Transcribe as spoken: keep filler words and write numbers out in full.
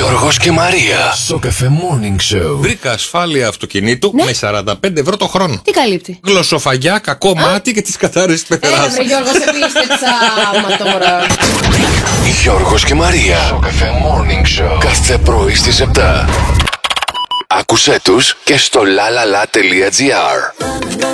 Γιώργος και Μαρία. Σοκαφέ Morning Show. Βρήκα ασφάλεια αυτοκινήτου Ναι. με σαράντα πέντε ευρώ το χρόνο. Τι καλύπτει? Γλωσσοφαγιά, κακό μάτι και τις καθαρές της Έλα πεθεράς. βρε Γιώργο, σε πίστεψα. Άμα τώρα. Γιώργος και Μαρία. Σοκαφέ Morning Show. Κάθε πρωί στις επτά. Άκουσέ τους και στο lalala.gr.